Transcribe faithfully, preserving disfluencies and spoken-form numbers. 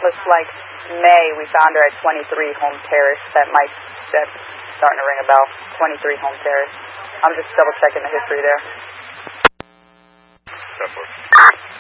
Looks like May we found her at twenty-three Home Terrace. That might, that's starting to ring a bell. twenty-three Home Terrace. I'm just double checking the history there. That's